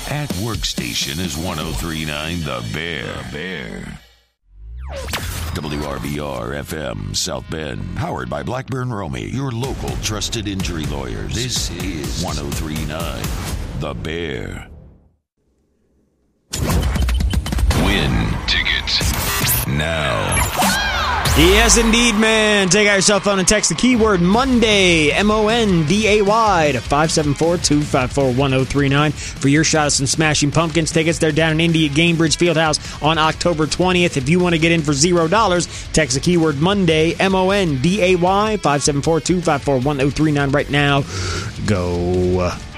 At workstation is 103.9 The Bear. WRBR FM South Bend, powered by Blackburn Romy, your local trusted injury lawyers. This is 103.9 The Bear. Win tickets now. Yes, indeed, man. Take out your cell phone and text the keyword Monday, MONDAY, to 574-254-1039 for your shot at some Smashing Pumpkins tickets. They're down in Indy at Gainbridge Fieldhouse on October 20th. If you want to get in for $0, text the keyword Monday, MONDAY, 574-254-1039 right now. Go.